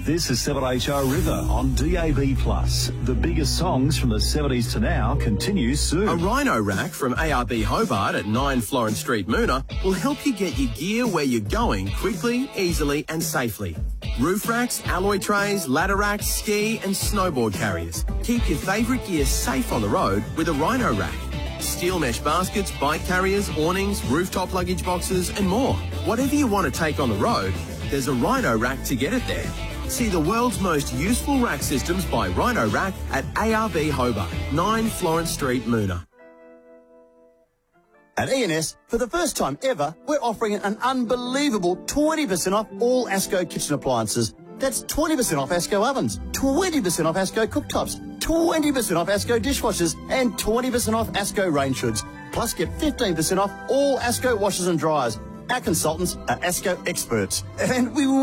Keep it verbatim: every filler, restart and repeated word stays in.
This is seven H O River on D A B plus. The biggest songs from the seventies to now continues soon. A Rhino rack from A R B Hobart at nine Florence Street, Moona will help you get your gear where you're going quickly, easily and safely. Roof racks, alloy trays, ladder racks, ski and snowboard carriers. Keep your favourite gear safe on the road with a Rhino rack. Steel mesh baskets, bike carriers, awnings, rooftop luggage boxes and more. Whatever you want to take on the road, there's a Rhino rack to get it there. See the world's most useful rack systems by Rhino Rack at A R B Hobart, nine Florence Street, Moona. At E and S, for the first time ever, we're offering an unbelievable twenty percent off all ASCO kitchen appliances. That's twenty percent off ASCO ovens, twenty percent off ASCO cooktops, twenty percent off ASCO dishwashers, and twenty percent off ASCO range hoods. Plus, get fifteen percent off all ASCO washers and dryers. Our consultants are ASCO experts, and we will